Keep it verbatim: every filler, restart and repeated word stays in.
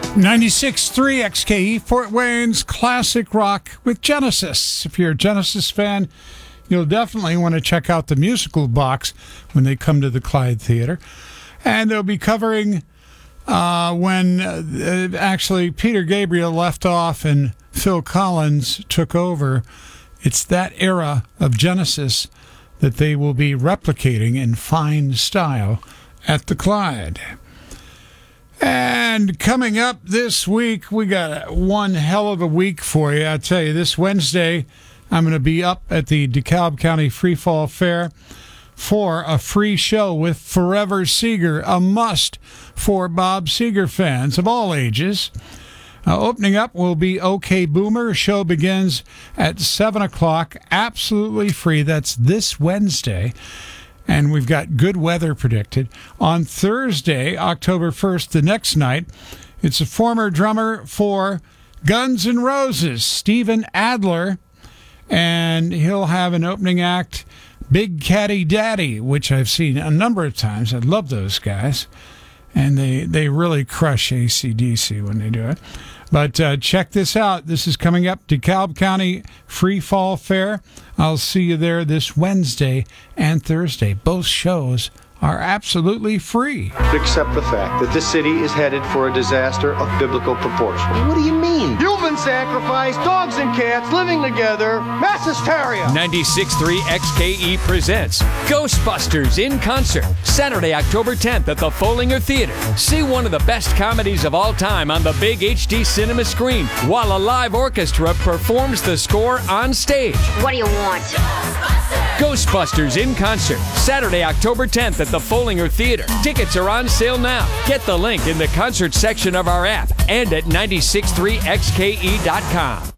ninety-six point three X K E, Fort Wayne's classic rock with Genesis. If you're a Genesis fan, you'll definitely want to check out the musical box when they come to the Clyde Theater. And they'll be covering uh, when uh, actually Peter Gabriel left off and Phil Collins took over. It's that era of Genesis that they will be replicating in fine style at the Clyde. And coming up this week, we got one hell of a week for you. I tell you, this Wednesday, I'm going to be up at the DeKalb County Free Fall Fair for a free show with Forever Seeger, a must for Bob Seger fans of all ages. Uh, opening up will be OK Boomer. Show begins at seven o'clock, absolutely free. That's this Wednesday. And we've got good weather predicted. On Thursday, October first, the next night, it's a former drummer for Guns N' Roses, Steven Adler, and he'll have an opening act, Big Caddy Daddy, which I've seen a number of times. I love those guys, and they, they really crush A C D C when they do it. But uh, check this out. This is coming up, DeKalb County Free Fall Fair. I'll see you there this Wednesday and Thursday. Both shows are absolutely free. Accept the fact that this city is headed for a disaster of biblical proportion. What do you mean? Human sacrifice, dogs and cats living together, mass hysteria. ninety-six point three X K E presents Ghostbusters in concert, Saturday, October tenth at the Follinger Theater. See one of the best comedies of all time on the big H D cinema screen, while a live orchestra performs the score on stage. What do you want? Ghostbusters in concert, Saturday, October tenth at the Follinger Theater. Tickets are on sale now. Get the link in the concert section of our app and at ninety-six point three X K E dot com.